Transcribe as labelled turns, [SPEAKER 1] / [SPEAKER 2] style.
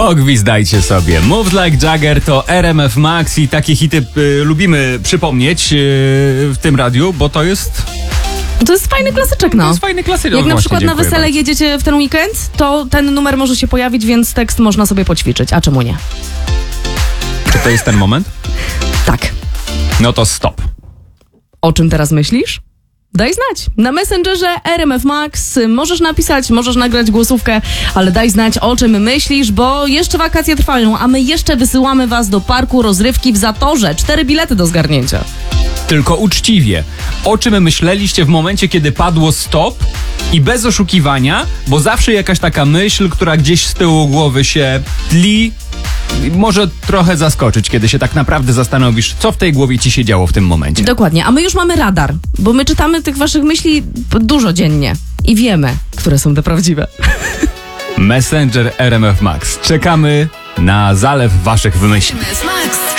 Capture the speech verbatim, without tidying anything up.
[SPEAKER 1] Pogwizdajcie sobie. Move Like Jagger to R M F Max i takie hity y, lubimy przypomnieć y, w tym radiu, bo to jest...
[SPEAKER 2] To jest fajny klasyczek, no.
[SPEAKER 1] To jest fajny klasyczek.
[SPEAKER 2] Jak
[SPEAKER 1] O,
[SPEAKER 2] na
[SPEAKER 1] właśnie,
[SPEAKER 2] przykład na
[SPEAKER 1] dziękuję
[SPEAKER 2] wesele
[SPEAKER 1] bardzo.
[SPEAKER 2] jedziecie w ten weekend, to ten numer może się pojawić, więc tekst można sobie poćwiczyć. A czemu nie?
[SPEAKER 1] Czy to jest ten moment?
[SPEAKER 2] Tak.
[SPEAKER 1] No to stop.
[SPEAKER 2] O czym teraz myślisz? Daj znać. Na Messengerze R M F Max możesz napisać, możesz nagrać głosówkę, ale daj znać, o czym myślisz, bo jeszcze wakacje trwają, a my jeszcze wysyłamy was do parku rozrywki w Zatorze. Cztery bilety do zgarnięcia.
[SPEAKER 1] Tylko uczciwie. O czym myśleliście w momencie, kiedy padło stop i bez oszukiwania, bo zawsze jakaś taka myśl, która gdzieś z tyłu głowy się tli, może trochę zaskoczyć, kiedy się tak naprawdę zastanowisz, co w tej głowie ci się działo w tym momencie.
[SPEAKER 2] Dokładnie, a my już mamy radar, bo my czytamy tych waszych myśli dużo dziennie i wiemy, które są te prawdziwe.
[SPEAKER 1] Messenger R M F Max. Czekamy na zalew waszych wymyśleń.
[SPEAKER 3] Max.